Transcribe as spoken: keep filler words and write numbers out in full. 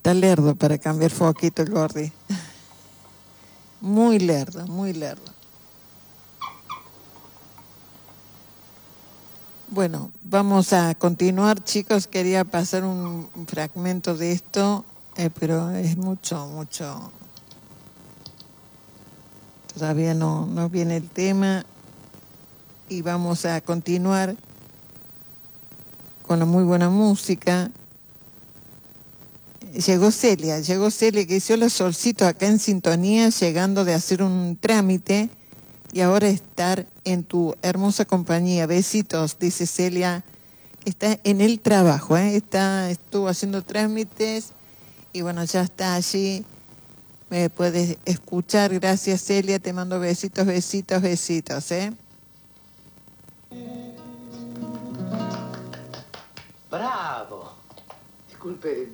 Está lerdo para cambiar foquito el Gordi. Muy lerdo, muy lerdo. Bueno, vamos a continuar, chicos. Quería pasar un, un fragmento de esto, eh, pero es mucho, mucho. Todavía no, no viene el tema. Y vamos a continuar con la muy buena música. Llegó Celia, llegó Celia que hizo los solcitos acá en sintonía, llegando de hacer un trámite y ahora estar en tu hermosa compañía. Besitos, dice Celia, está en el trabajo, ¿eh? está, estuvo haciendo trámites y bueno, ya está allí. Me puedes escuchar, gracias Celia, te mando besitos, besitos, besitos, ¿eh? Bravo. Disculpe,